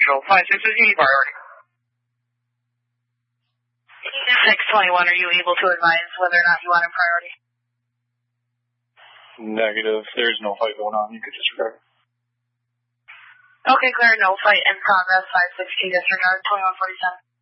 Central. 5-6 is unit priority. 621, are you able to advise whether or not you want a priority? Negative. There's no fight going on. You could disregard. Okay, clear. No fight in progress. 516 disregard. 2147.